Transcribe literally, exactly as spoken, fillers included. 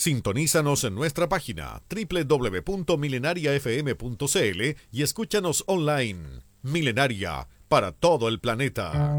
Sintonízanos en nuestra página doble u doble u doble u punto milenaria f m punto c l y escúchanos online. Milenaria, para todo el planeta.